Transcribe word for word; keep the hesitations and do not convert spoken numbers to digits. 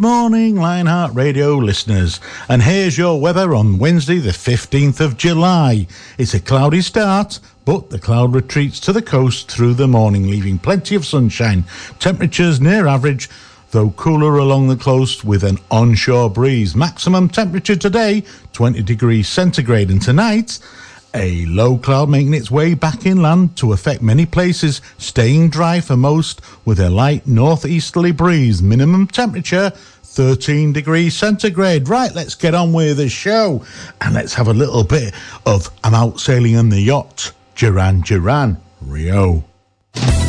morning, Lionheart Radio listeners. And here's your weather on Wednesday, the fifteenth of July. It's a cloudy start, but the cloud retreats to the coast through the morning, leaving plenty of sunshine. Temperatures near average, though cooler along the coast with an onshore breeze. Maximum temperature today, twenty degrees centigrade. And tonight, a low cloud making its way back inland to affect many places, staying dry for most with a light northeasterly breeze. Minimum temperature, thirteen degrees centigrade. Right, let's get on with the show. And let's have a little bit of I'm Out Sailing on the Yacht, Duran Duran, Rio.